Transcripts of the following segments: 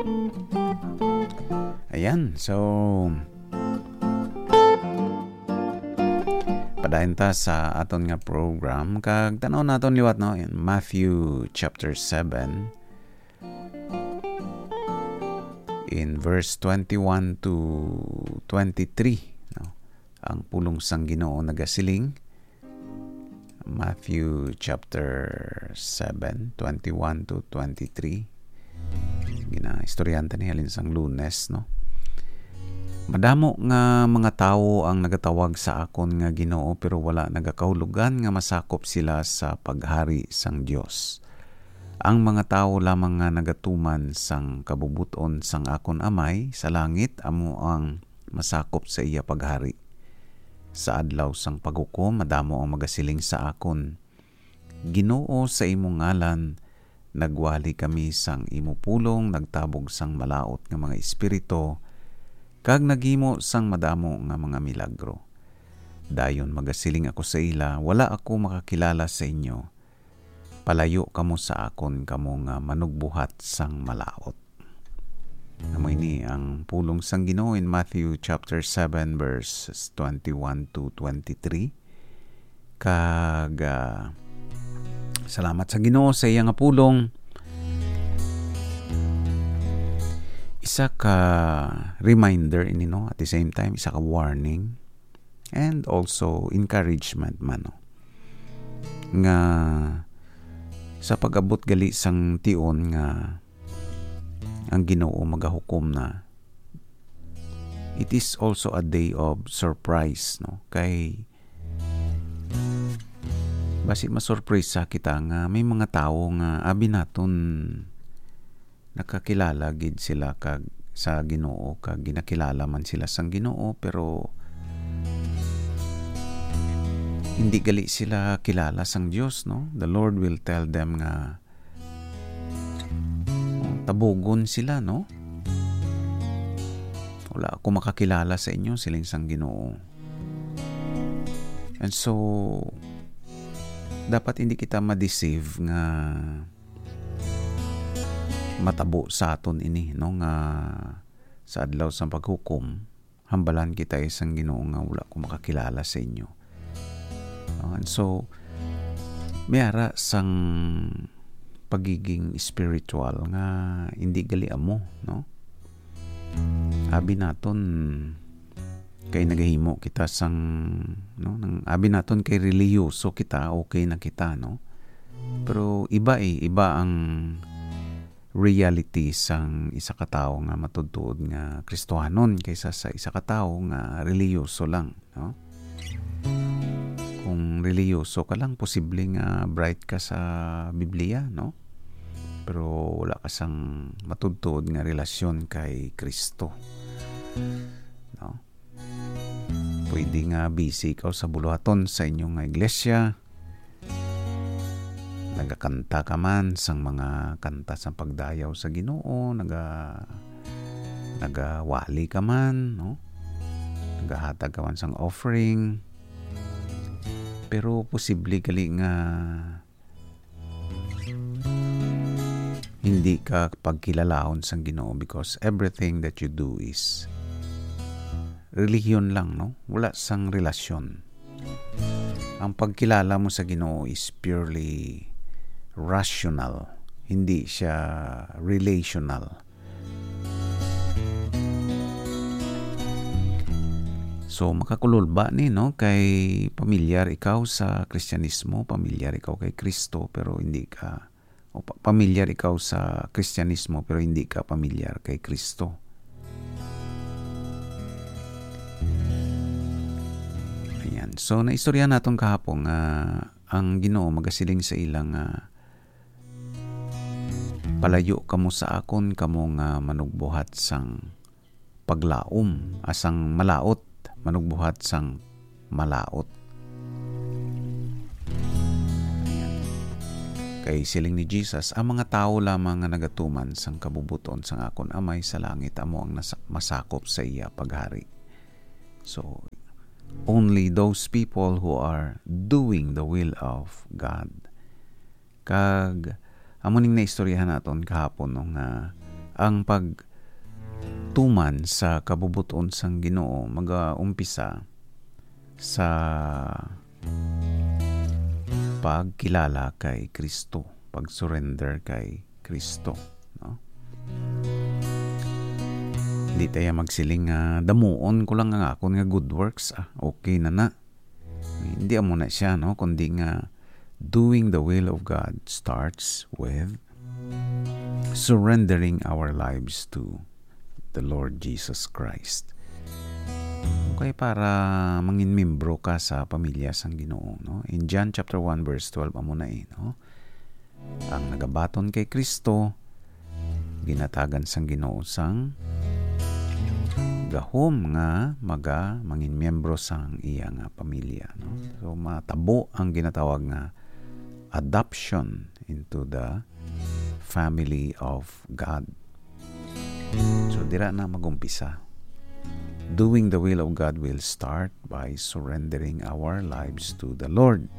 Ayan, so padayon ta sa aton nga program kag tanaw naton liwat no in Matthew chapter 7 in verse 21 to 23 no. Ang pulong sang Ginoo nagasiling. Matthew chapter 7 21 to 23. Ginaistoryahan ta ni halin sang Lunes no. Madamo nga mga tawo ang nagatawag sa akon nga Ginoo pero wala nagakahulugan nga masakop sila sa paghari sang Dios. Ang mga tawo lamang nga nagatuman sang kabubuton sang akon Amay sa langit amo ang masakop sa iya paghari. Sa adlaw sang paghukom madamo ang magasiling sa akon, Ginoo sa imong ngalan nagwali kami sang imo pulong, nagtabog sang malaot nga mga espiritu, kag naghimo sang madamo nga mga milagro. Dayon magasiling ako sa ila, wala ako makakilala sa inyo. Palayo kamo sa akon kamo nga manugbuhat sang malaot. Namoy ni ang pulong sang Ginoo in Matthew chapter 7 verses 21 to 23. Kag salamat sa Ginoo sa iya nga pulong. Isa ka reminder ini no, at the same time isa ka warning and also encouragement man no. Nga sa pag-abot gali sang tion nga ang Ginoo magahukom na, it is also a day of surprise no, kay basi masurpresa kita nga may mga tawo nga abi naton nakakilala gid sila kag sa Ginoo kag ginakilala man sila sang Ginoo pero hindi gali sila kilala sang Dios no. The Lord will tell them nga tabugon sila no. Wala ako makakilala sa inyo siling sang Ginoo. And so dapat hindi kita ma-deceive nga matabo sa aton ini no, nga sa adlaw sa paghukom hambalan kita isang Ginoo nga wala ko makakilala sa inyo. And so mayara sang pagiging spiritual nga hindi gali amo no. Abi naton kay nagahimo kita sang no, nang abi naton kay relihiyoso kita, okay na kita no. Pero iba ang reality sang isa ka tawo nga matudtod nga Kristohanon kaysa sa isa ka tawo nga relihiyoso lang no. Kung relihiyoso ka lang posible nga bright ka sa Biblia no. Pero wala ka sang matudtod nga relasyon kay Kristo no. Pwede nga busy ikaw sa buluhaton sa inyong iglesia, nagakanta ka man sang mga kanta sa pagdayaw sa Ginoo, nagawali ka man no, nagahatag ka man sang offering, pero posible gali nga hindi ka pagkilalahon sang Ginoo because everything that you do is relihiyon lang no, wala sang relasyon. Ang pagkilala mo sa Ginoo is purely rational, hindi siya relational. So makakululba ni no, kay pamilyar ikaw sa Kristyanismo, pamilyar ikaw kay Kristo pero hindi ka pamilyar ikaw sa Kristyanismo pero hindi ka pamilyar kay Kristo. Ayan. So naistorya naton kahapon ang Ginoo magasiling sa ilang palayo kamo sa akon kamo nga manugbuhat sang paglaom asang malaot, manugbuhat sang malaot. Kay siling ni Jesus, ang mga tao lamang nga nagatuman sang kabubuton sang akon Amay sa langit amo ang masakop sa iya paghari. So, only those people who are doing the will of God. Kag amuning na istoryahan naton kahapon nga ang pagtuman sa kabubuton sang Ginoo mag-umpisa sa pagkilala kay Kristo, pag-surrender kay Kristo, no? Hindi tayo magsiling damuon ko lang nga ako nga good works, okay na. Hindi amo na siya, no? Kundi nga doing the will of God starts with surrendering our lives to the Lord Jesus Christ. Okay, para mangin membro ka sa pamilya sang Ginoo, no? In John chapter 1 verse 12 amo na no? Ang nagabaton kay Kristo ginatagan sang Ginoo sang gahom nga mangin membro sang iya nga pamilya, no? So matabo ang ginatawag nga adoption into the family of God. So dira na magumpisa. Doing the will of God will start by surrendering our lives to the Lord.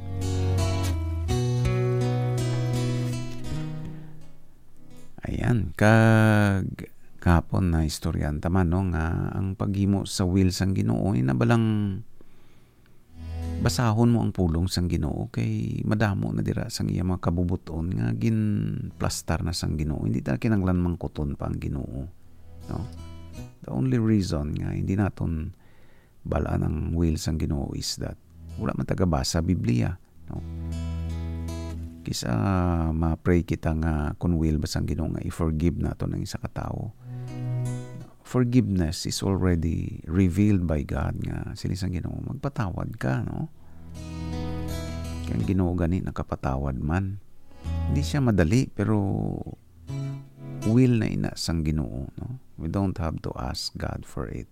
Ayan, kahapon na istoryan taman, no, nga ang paghimo sa will sang Ginoo inabalang basahon mo ang pulong sang Ginoo kay madamo na dira sang iya mga kabubuton nga ginplastar na sang Ginoo. Hindi ta kinanglan mangkuton pa ang Ginoo, no? The only reason nga hindi naton balaan ang will sang Ginoo is that wala man tagabasa Biblia, no? Kisa ma-pray kita nga kung will ba sang Ginoo nga i-forgive naton ang isa ka tawo. Forgiveness is already revealed by God nga sila sang Ginoo magpatawad ka, no? Kaya ang Ginoo gani nakapatawad man. Hindi siya madali pero will na ina sang Ginoo, no? We don't have to ask God for it.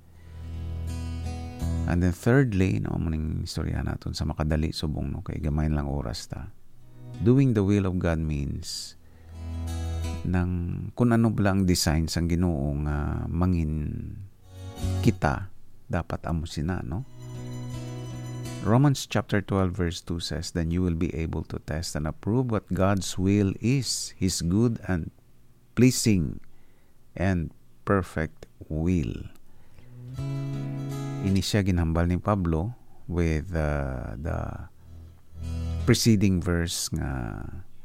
And then thirdly, no, maning istorya naton sa makadali subong, no, kay gamay lang oras ta. Doing the will of God means nang kung ano lang design sang Ginoo nga mangin kita dapat amo sina, no? Romans chapter 12 verse 2 says, "Then you will be able to test and approve what God's will is, His good and pleasing and perfect will." Ini siya ginhambal ni Pablo with the preceding verse nga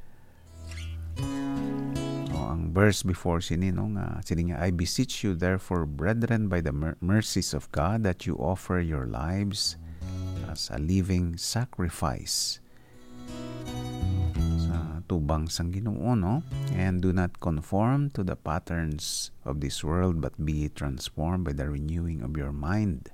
ang verse before sini, no, nga sini nga, "I beseech you therefore, brethren, by the mercies of God, that you offer your lives as a living sacrifice." Sa tubang sang Ginoo, no? "And do not conform to the patterns of this world, but be transformed by the renewing of your mind."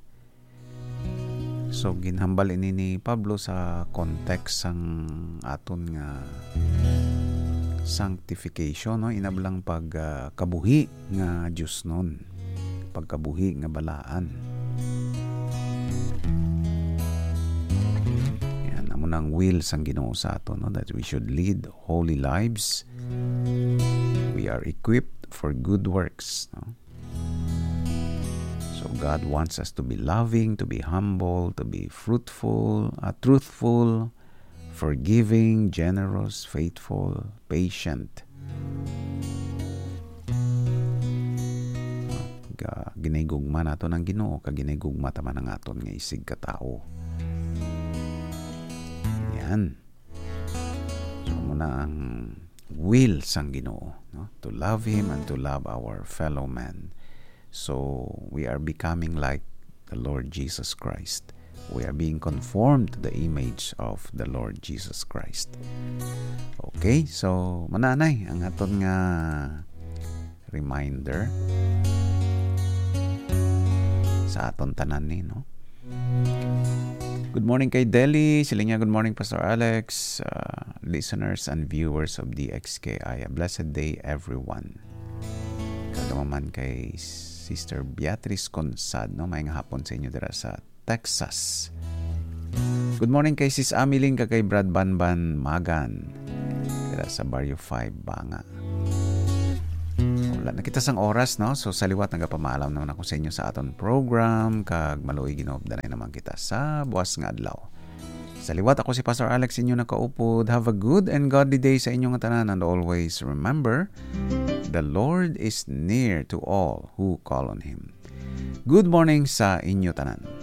So ginhambal ini ni Pablo sa context sang aton nga sanctification, no? Inablang pagkabuhi nga Diyos nun, pagkabuhi nga balaan. Yan amo nang will sang Ginoo sa aton, no? That we should lead holy lives. We are equipped for good works, no? So God wants us to be loving, to be humble, to be fruitful, truthful, forgiving, generous, faithful, patient. Ginigugma nato ng Ginoo, kaginigugma taman ang aton nga isig katao. Yan. So muna ang will sang Ginoo, no? To love Him and to love our fellow man. So we are becoming like the Lord Jesus Christ. We are being conformed to the image of the Lord Jesus Christ. Okay, so mananay ang aton nga reminder sa aton tanan ni, no? Good morning kay Deli. Sila niya, good morning Pastor Alex, listeners and viewers of DXKI. A blessed day everyone. Kagamaman kay Sister Beatrice Consad, no? May nga hapon sa inyo dira sa Texas. Good morning kay Sis Amiling, kay Brad Banban Magan dira sa Barrio 5 Banga. Wala na kita sang oras, no? So sa liwat nagapamaalam naman ako sa inyo sa aton program, kag maluoy ginobda na naman kita sa buwas nga adlaw. Sa liwat, ako si Pastor Alex, inyo nakaupod. Have a good and godly day sa inyong tanan, and always remember, the Lord is near to all who call on Him. Good morning sa inyo tanan.